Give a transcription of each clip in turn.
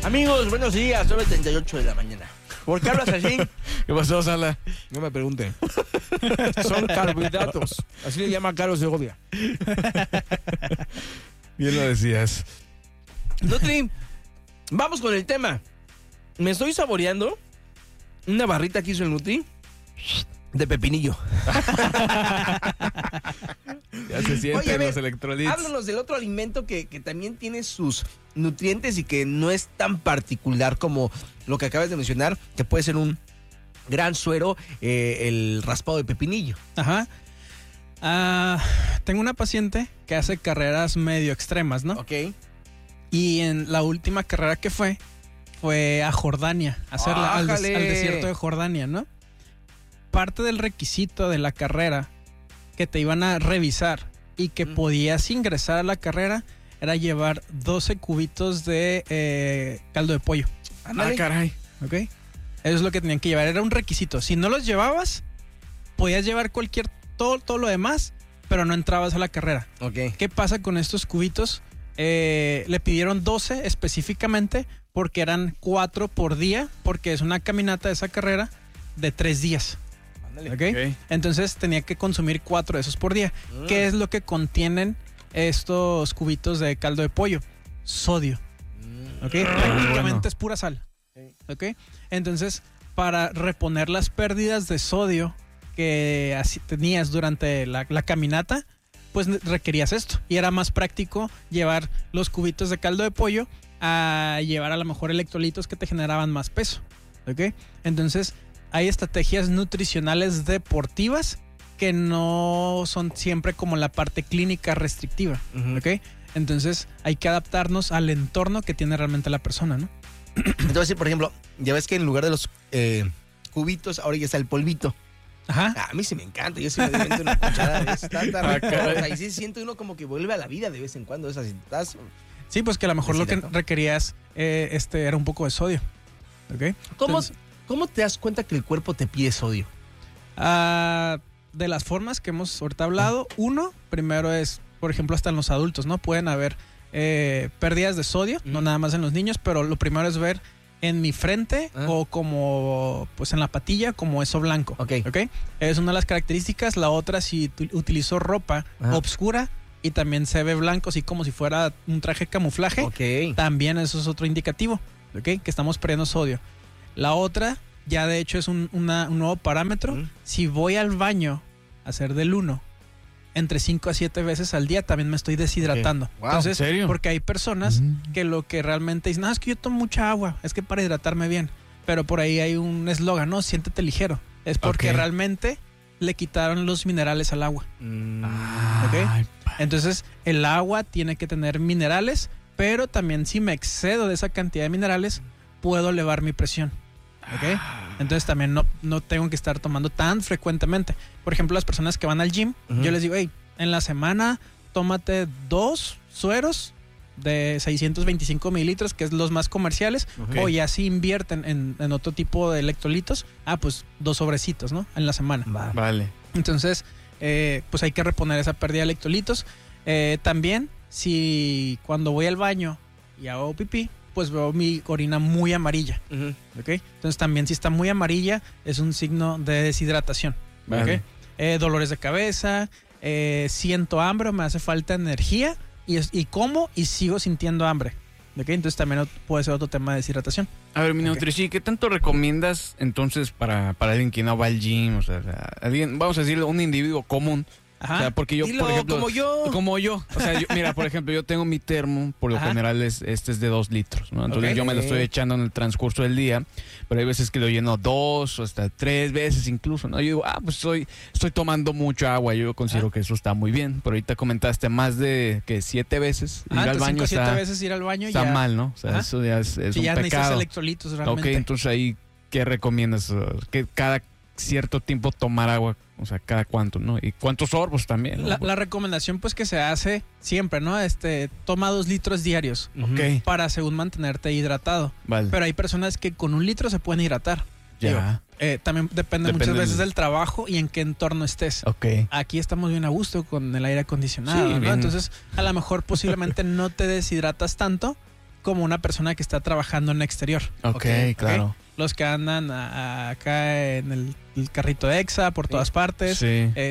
Amigos, buenos días, 9:38 de la mañana. ¿Por qué hablas así? ¿Qué pasó, Sala? No me pregunten. Son carbohidratos. Así le llama Carlos Segovia. Bien lo decías. Nutri, vamos con el tema. Me estoy saboreando una barrita que hizo el Nutri de pepinillo. Ya se sienten Oye, a ver, los electrolitos. Háblanos del otro alimento que también tiene sus nutrientes y que no es tan particular como lo que acabas de mencionar, que puede ser un gran suero, el raspado de pepinillo. Ajá. Tengo una paciente que hace carreras medio extremas, ¿no? Ok. Y en la última carrera que fue a Jordania, a hacerla al desierto de Jordania, ¿no? Parte del requisito de la carrera que te iban a revisar y que podías ingresar a la carrera era llevar 12 cubitos de caldo de pollo. Ah, caray. ¿Ok? Eso es lo que tenían que llevar, era un requisito. Si no los llevabas, podías llevar todo lo demás, pero no entrabas a la carrera. Ok. ¿Qué pasa con estos cubitos? Le pidieron 12 específicamente porque eran 4 por día, porque es una caminata de esa carrera de 3 días. ¿Okay? Entonces tenía que consumir 4 de esos por día. ¿Qué es lo que contienen estos cubitos de caldo de pollo? Sodio. ¿Okay? Prácticamente es pura sal. ¿Okay? Entonces, para reponer las pérdidas de sodio que así tenías durante la caminata, pues requerías esto. Y era más práctico llevar los cubitos de caldo de pollo a llevar a lo mejor electrolitos que te generaban más peso. ¿Okay? Entonces, hay estrategias nutricionales deportivas que no son siempre como la parte clínica restrictiva, ¿ok? Entonces hay que adaptarnos al entorno que tiene realmente la persona, ¿no? Entonces, por ejemplo, ya ves que en lugar de los cubitos, ahora ya está el polvito. Ajá. A mí sí me encanta, yo sí me doy una cucharada de esta. Y sí siento uno como que vuelve a la vida de vez en cuando. Esas estás. Sí, pues que a lo mejor lo que requerías era un poco de sodio, ¿ok? ¿Cómo te das cuenta que el cuerpo te pide sodio? De las formas que hemos ahorita hablado, primero es, por ejemplo, hasta en los adultos, ¿no? Pueden haber pérdidas de sodio, no nada más en los niños, pero lo primero es ver en mi frente o como, pues en la patilla, como eso blanco. Ok. Es una de las características. La otra, si utilizo ropa obscura y también se ve blanco, así como si fuera un traje de camuflaje, también eso es otro indicativo, ¿ok? Que estamos perdiendo sodio. La otra, ya de hecho es un nuevo parámetro. Si voy al baño a hacer del 1 entre 5 a 7 veces al día, también me estoy deshidratando. Okay. Wow, entonces, ¿en serio? porque hay personas que lo que realmente dicen, es que yo tomo mucha agua, es que para hidratarme bien. Pero por ahí hay un eslogan, no, siéntete ligero. Es porque realmente le quitaron los minerales al agua. ¿Okay? Entonces, el agua tiene que tener minerales, pero también si me excedo de esa cantidad de minerales, puedo elevar mi presión. ¿Ok? Entonces también no tengo que estar tomando tan frecuentemente. Por ejemplo, las personas que van al gym, yo les digo, hey, en la semana tómate 2 sueros de 625 mililitros, que es los más comerciales, o ya si invierten en otro tipo de electrolitos, pues 2 sobrecitos, ¿no? En la semana. Vale. Entonces, pues hay que reponer esa pérdida de electrolitos. También, si cuando voy al baño y hago pipí, pues veo mi orina muy amarilla. ¿Okay? Entonces también si está muy amarilla es un signo de deshidratación. Vale. ¿Okay? Dolores de cabeza, siento hambre, me hace falta energía y como y sigo sintiendo hambre. ¿Okay? Entonces también puede ser otro tema de deshidratación. A ver, mi Nutrici, ¿qué tanto recomiendas entonces para alguien que no va al gym? O sea, alguien, vamos a decirle, un individuo común. Ajá. O sea, porque yo, Dilo, por ejemplo, como yo. O sea, mira, por ejemplo, yo tengo mi termo, por lo general es de 2 litros, ¿no? Entonces yo me lo estoy echando en el transcurso del día, pero hay veces que lo lleno 2 o hasta 3 veces incluso, ¿no? Yo digo, pues estoy tomando mucha agua, yo considero que eso está muy bien, pero ahorita comentaste más de que 7 veces ir al baño 5 o 7 veces ir al baño está ya mal, ¿no? O sea, eso ya es un ya necesitas pecado. electrolitos realmente. Ok, entonces ahí, ¿qué recomiendas? Que cada cierto tiempo tomar agua, o sea, cada cuánto, ¿no? Y cuántos sorbos también, ¿no? La recomendación pues que se hace siempre, ¿no? Toma 2 litros diarios para según mantenerte hidratado. Vale. Pero hay personas que con 1 litro se pueden hidratar. Ya. Digo, también depende muchas veces del trabajo y en qué entorno estés. Ok. Aquí estamos bien a gusto con el aire acondicionado, Sí, ¿no? bien. Entonces, a lo mejor posiblemente no te deshidratas tanto como una persona que está trabajando en exterior. Ok, claro. Los que andan acá en el carrito de EXA por todas partes,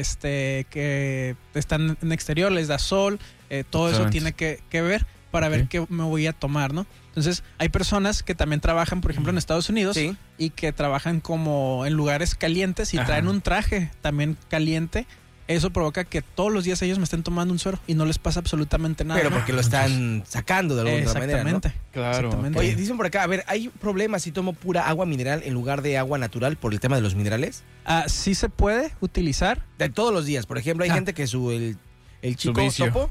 que están en exterior, les da sol, todo eso tiene que ver para ver qué me voy a tomar, ¿no? Entonces, hay personas que también trabajan, por ejemplo, en Estados Unidos y que trabajan como en lugares calientes y traen un traje también caliente. Eso provoca que todos los días ellos me estén tomando un suero y no les pasa absolutamente nada. Pero porque lo están sacando de alguna manera, ¿no? Claro. Exactamente. Oye, dicen por acá, a ver, ¿hay problemas si tomo pura agua mineral en lugar de agua natural por el tema de los minerales? Sí se puede utilizar. De todos los días. Por ejemplo, hay gente que el chico topo,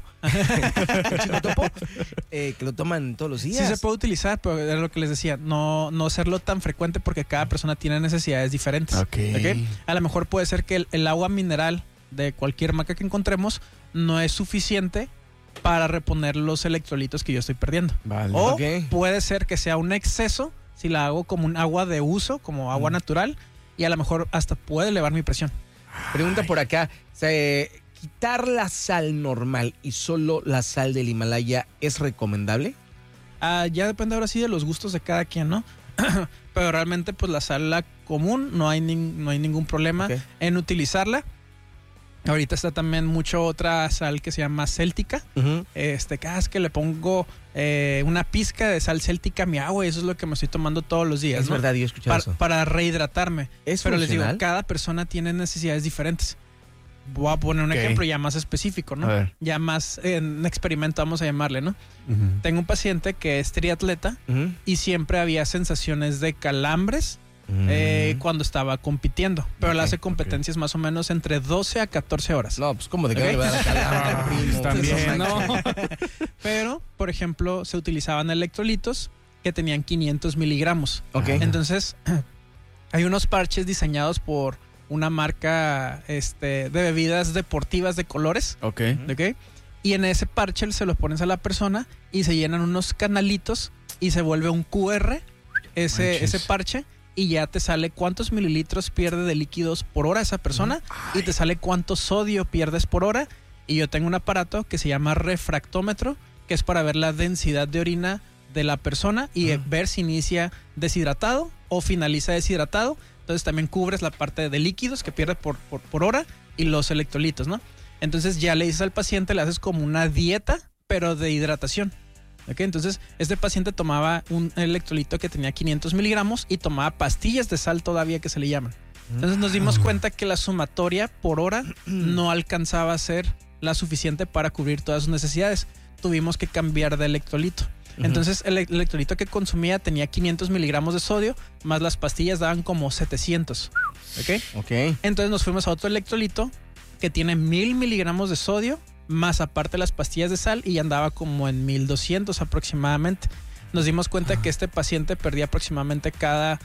el chico topo, que lo toman todos los días. Sí se puede utilizar, pero era lo que les decía, no hacerlo tan frecuente porque cada persona tiene necesidades diferentes. ¿Okay? A lo mejor puede ser que el agua mineral de cualquier marca que encontremos no es suficiente para reponer los electrolitos que yo estoy perdiendo. Vale. O puede ser que sea un exceso si la hago como un agua de uso, como agua natural, y a lo mejor hasta puede elevar mi presión. Pregunta por acá, ¿quitar la sal normal y solo la sal del Himalaya es recomendable? Ya depende ahora sí de los gustos de cada quien, ¿no? Pero realmente pues la sal común no hay ningún problema en utilizarla. Ahorita está también mucho otra sal que se llama céltica. Cada vez que le pongo una pizca de sal céltica a mi agua, y eso es lo que me estoy tomando todos los días. Es verdad, yo he escuchado eso. Para rehidratarme. ¿Es Pero funcional? les digo, cada persona tiene necesidades diferentes. Voy a poner un ejemplo ya más específico, ¿no? Ya más en experimento, vamos a llamarle, ¿no? Tengo un paciente que es triatleta y siempre había sensaciones de calambres cuando estaba compitiendo. Pero él hace competencias más o menos entre 12 a 14 horas. No, pues como de que le va a dar calambre, primo. También, ¿no? Pero, por ejemplo, se utilizaban electrolitos que tenían 500 miligramos. Entonces, hay unos parches diseñados por una marca de bebidas deportivas de colores. Y en ese parche se los pones a la persona y se llenan unos canalitos y se vuelve un QR ese parche, y ya te sale cuántos mililitros pierde de líquidos por hora esa persona y te sale cuánto sodio pierdes por hora. Y yo tengo un aparato que se llama refractómetro, que es para ver la densidad de orina de la persona y ver si inicia deshidratado o finaliza deshidratado. Entonces también cubres la parte de líquidos que pierde por hora y los electrolitos, ¿no? Entonces ya le dices al paciente, le haces como una dieta, pero de hidratación. Entonces este paciente tomaba un electrolito que tenía 500 miligramos y tomaba pastillas de sal todavía, que se le llaman. Entonces nos dimos cuenta que la sumatoria por hora no alcanzaba a ser la suficiente para cubrir todas sus necesidades. Tuvimos que cambiar de electrolito. Entonces el electrolito que consumía tenía 500 miligramos de sodio, más las pastillas daban como 700. Entonces nos fuimos a otro electrolito que tiene 1000 miligramos de sodio, más aparte las pastillas de sal, y andaba como en 1200 aproximadamente. Nos dimos cuenta que este paciente perdía aproximadamente cada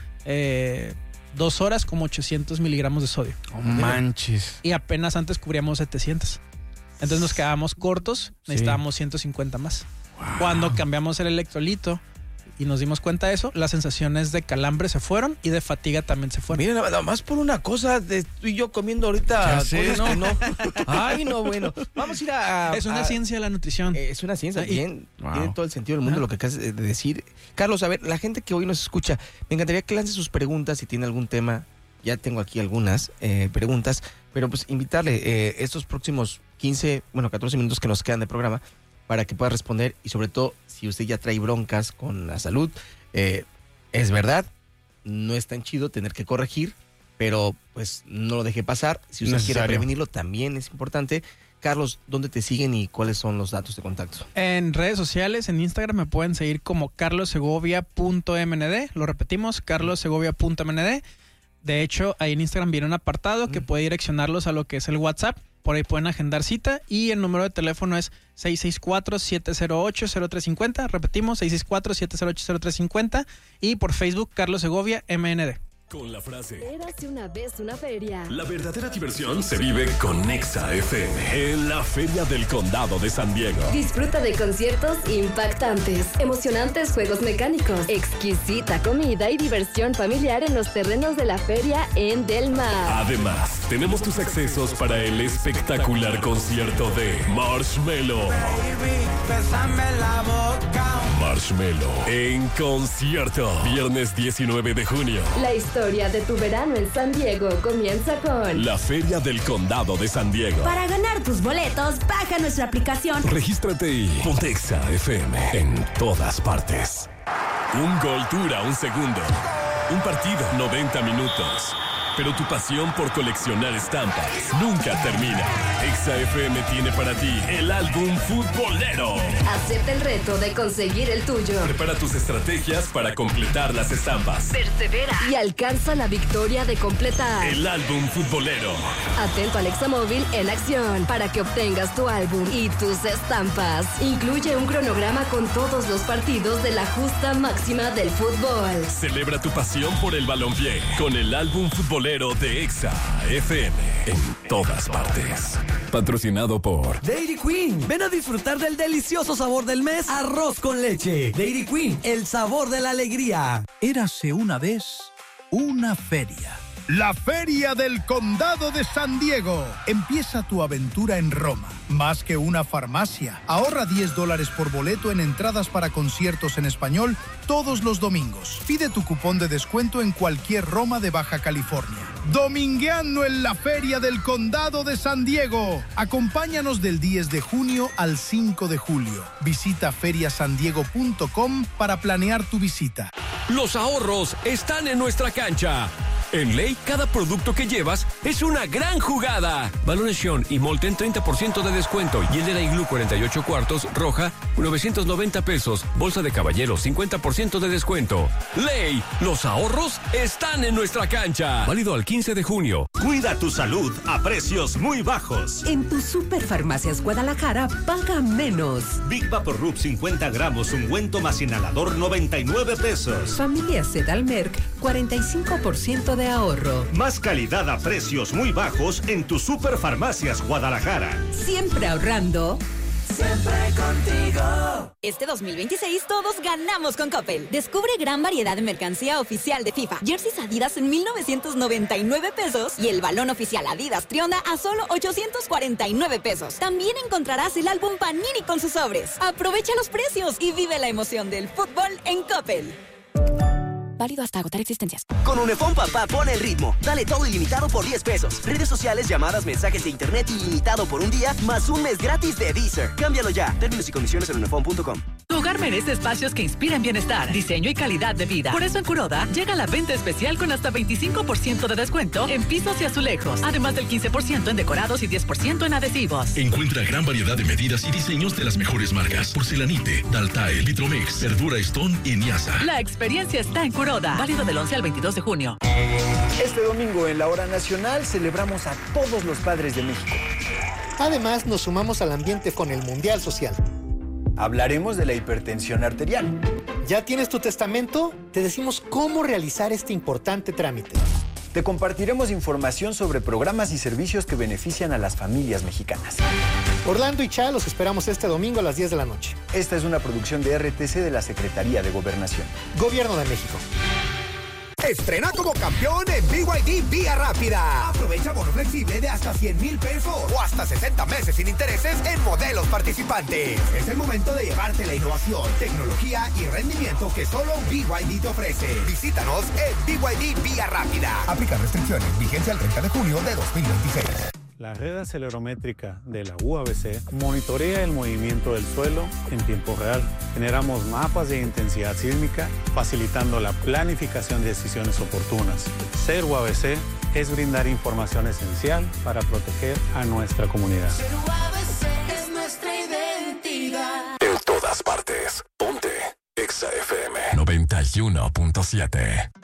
2 horas como 800 miligramos de sodio. Manches. Y apenas antes cubríamos 700. Entonces nos quedábamos cortos, necesitábamos 150 más. Cuando cambiamos el electrolito y nos dimos cuenta de eso, las sensaciones de calambre se fueron y de fatiga también se fueron. Miren, nada más por una cosa, tú y yo comiendo ahorita cosas que no. Ay, no, bueno. Vamos a ir a... Es una ciencia la nutrición. Es una ciencia, bien. Tiene todo el sentido del mundo lo que acabas de decir. Carlos, a ver, la gente que hoy nos escucha, me encantaría que lance sus preguntas si tiene algún tema. Ya tengo aquí algunas preguntas, pero pues invitarle estos próximos 14 minutos que nos quedan de programa para que pueda responder, y sobre todo, si usted ya trae broncas con la salud, es verdad, no es tan chido tener que corregir, pero pues no lo deje pasar. Si usted quiere prevenirlo, también es importante. Carlos, ¿dónde te siguen y cuáles son los datos de contacto? En redes sociales, en Instagram me pueden seguir como carlossegovia.mnd. Lo repetimos, carlossegovia.mnd. De hecho, ahí en Instagram viene un apartado que puede direccionarlos a lo que es el WhatsApp. Por ahí pueden agendar cita, y el número de teléfono es 664-708-0350. Repetimos, 664-708-0350. Y por Facebook, Carlos Segovia, MND. Con la frase Érase una vez una feria. La verdadera diversión se vive con Nexa FM en la Feria del Condado de San Diego. Disfruta de conciertos impactantes, emocionantes juegos mecánicos, exquisita comida y diversión familiar en los terrenos de la feria en Del Mar. Además, tenemos tus accesos para el espectacular concierto de Marshmello. Baby, bésame la boca. Marshmello en concierto. Viernes 19 de junio. La historia de tu verano en San Diego comienza con la Feria del Condado de San Diego. Para ganar tus boletos, baja nuestra aplicación. Regístrate y ponte Exa FM en todas partes. Un gol dura un segundo. Un partido, 90 minutos. Pero tu pasión por coleccionar estampas nunca termina. Exa FM tiene para ti el álbum futbolero. Acepta el reto de conseguir el tuyo. Prepara tus estrategias para completar las estampas. Persevera y alcanza la victoria de completar el álbum futbolero. Atento al Examóvil en acción para que obtengas tu álbum y tus estampas. Incluye un cronograma con todos los partidos de la justa máxima del fútbol. Celebra tu pasión por el balompié con el álbum futbolero de Exa FM en todas partes. Patrocinado por Dairy Queen. Ven a disfrutar del delicioso sabor del mes, arroz con leche. Dairy Queen, el sabor de la alegría. Érase una vez una feria. La Feria del Condado de San Diego. Empieza tu aventura en Roma. Más que una farmacia. Ahorra $10 por boleto en entradas para conciertos en español todos los domingos. Pide tu cupón de descuento en cualquier Roma de Baja California. Domingueando en la Feria del Condado de San Diego. Acompáñanos del 10 de junio al 5 de julio. Visita feriasandiego.com para planear tu visita. Los ahorros están en nuestra cancha. En Ley, cada producto que llevas es una gran jugada. Balones Sean y Molten 30% de descuento. Y el de la Iglú 48 cuartos, roja, 990 pesos. Bolsa de caballero, 50% de descuento. Ley, los ahorros están en nuestra cancha. Válido al 15 de junio. Cuida tu salud a precios muy bajos. En tu Superfarmacias Guadalajara, paga menos. Big Vaporub 50 gramos, ungüento más inhalador, 99 pesos. Familia Sedalmerc, 45% de ahorro. Más calidad a precios muy bajos en tu Superfarmacias Guadalajara. Siempre ahorrando. Siempre contigo. Este 2026 todos ganamos con Coppel. Descubre gran variedad de mercancía oficial de FIFA. Jerseys Adidas en 1,999 pesos y el balón oficial Adidas Trionda a solo 849 pesos. También encontrarás el álbum Panini con sus sobres. Aprovecha los precios y vive la emoción del fútbol en Coppel. Válido hasta agotar existencias. Con Unifón Papá pone el ritmo. Dale todo ilimitado por 10 pesos. Redes sociales, llamadas, mensajes de internet ilimitado por un día, más un mes gratis de Deezer. Cámbialo ya. Términos y condiciones en unifón.com. Tu hogar merece espacios que inspiren bienestar, diseño y calidad de vida. Por eso en Kuroda llega la venta especial con hasta 25% de descuento en pisos y azulejos. Además del 15% en decorados y 10% en adhesivos. Encuentra gran variedad de medidas y diseños de las mejores marcas. Porcelanite, Daltae, Vitromex, Verdura Stone y Niasa. La experiencia está en Kuroda. Válido del 11 al 22 de junio. Este domingo en la Hora Nacional celebramos a todos los padres de México. Además, nos sumamos al ambiente con el Mundial Social. Hablaremos de la hipertensión arterial. ¿Ya tienes tu testamento? Te decimos cómo realizar este importante trámite. Te compartiremos información sobre programas y servicios que benefician a las familias mexicanas. Orlando y Cha los esperamos este domingo a las 10 de la noche. Esta es una producción de RTC de la Secretaría de Gobernación. Gobierno de México. Estrena como campeón en BYD Vía Rápida. Aprovecha bono flexible de hasta 100,000 pesos o hasta 60 meses sin intereses en modelos participantes. Es el momento de llevarte la innovación, tecnología y rendimiento que solo BYD te ofrece. Visítanos en BYD Vía Rápida. Aplica restricciones. Vigencia el 30 de junio de 2026. La red acelerométrica de la UABC monitorea el movimiento del suelo en tiempo real. Generamos mapas de intensidad sísmica, facilitando la planificación de decisiones oportunas. Ser UABC es brindar información esencial para proteger a nuestra comunidad. Ser UABC es nuestra identidad. En todas partes. Ponte Exa FM 91.7.